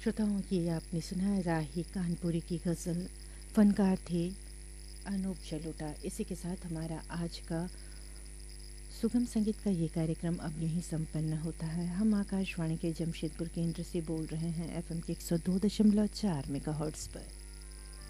श्रोताओं, ये आपने सुना है राही कानपुरी की गज़ल। फनकार थे अनूप जलोटा। इसी के साथ हमारा आज का सुगम संगीत का ये कार्यक्रम अब यहीं संपन्न होता है। हम आकाशवाणी के जमशेदपुर केंद्र से बोल रहे हैं एफएम के 102.4 मेगाहर्ट्ज़ पर।